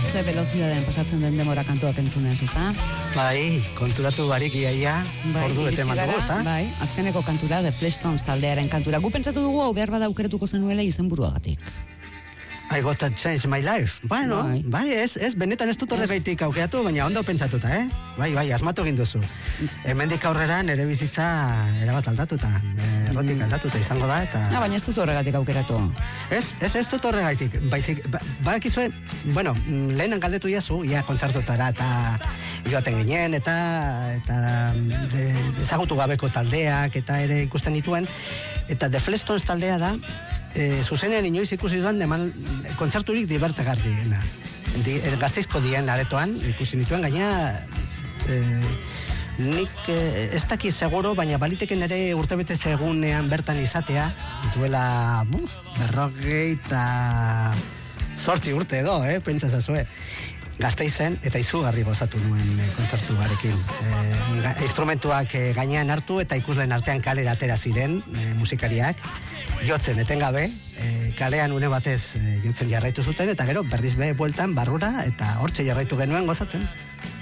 ze velozidadean pasatzen den demora kantuak entzunez, ezta? Bai, konturatu barik iaia, ordu bete eman dugu, ezta? Bai, azkeneko kantura, The Flintstones taldearen kantura. Gu pentsatu dugu, hau behar bada aukeratuko zenuela izenburuagatik. I got to change my life. Bueno, bai, benetan ez dut horregaitik aukeratu, baina ondo pentsatuta, Bai, asmatu egin duzu. Hemendik aurrera nere bizitza erabat aldatuta, errotik aldatuta izango da, eta... Baina ez duzu horregatik aukeratu. Ez dut horregaitik, baizik, badakizue, bueno, lehenen galdetu jazu, ia kontzertutara, eta joaten ginen, eta ezagutu gabeko taldeak, eta ere ikusten dituen, eta The Flintstones taldea da, zuzenean inoiz ikusi duan kontzerturik divertegarriena. Gasteizko dien aretoan ikusi dituen, gaina nik ez dakit seguro, baina baliteken ere urtebete egunean bertan izatea, duela 48 urte edo, pentsa zazue. Gasteizen eta izugarri gozatu nuen kontzertu barekin. Instrumentuak gainean hartu eta ikusleen artean kalera atera ziren musikariak, jotzen etengabe, kalean une batez jotzen jarraitu zuten, eta gero berriz be bueltan barrura eta hortxe jarraitu genuen gozatzen.